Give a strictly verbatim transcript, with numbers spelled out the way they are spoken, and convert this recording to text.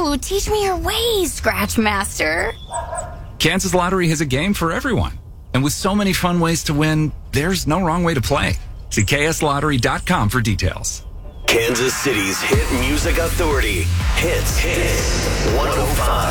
Ooh, teach me your ways, Scratch Master. Kansas Lottery has a game for everyone. And with so many fun ways to win, there's no wrong way to play. See K S lottery dot com for details. Kansas City's hit music authority. Hits. Hits. one oh five.